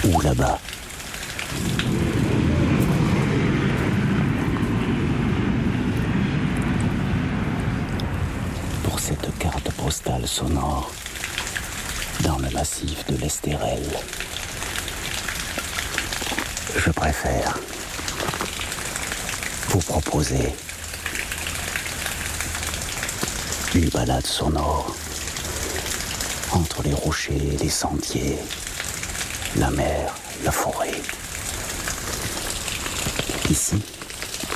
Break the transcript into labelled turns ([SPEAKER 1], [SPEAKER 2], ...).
[SPEAKER 1] ou là-bas. Pour cette carte postale sonore, dans le massif de l'Estérel, je préfère vous proposer une balade sonore entre les rochers, les sentiers, la mer, la forêt. Ici,